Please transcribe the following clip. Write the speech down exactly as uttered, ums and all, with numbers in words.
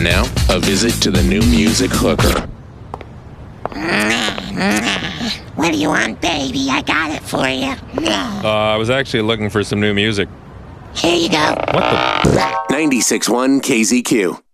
now, a visit to the new music hooker. What do you want, baby? I got it for you. Uh, I was actually looking for some new music. Here you go. What the? ninety-six point one K Z Q.